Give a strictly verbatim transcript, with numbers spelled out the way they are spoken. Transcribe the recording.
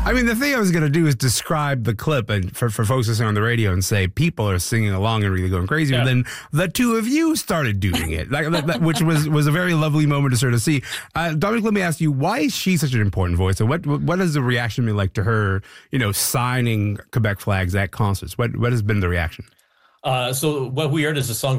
I mean, the thing I was going to do is describe the clip and for, for folks listening on the radio and say people are singing along and really going crazy. Yeah. But then the two of you started doing it, like, that, that- which was, was a very lovely moment to sort of see. Uh, Dominic, let me ask you, why is she such an important voice? And what what has the reaction been like to her, you know, signing Quebec flags at concerts? What, what has been the reaction? Uh, so what we heard is a song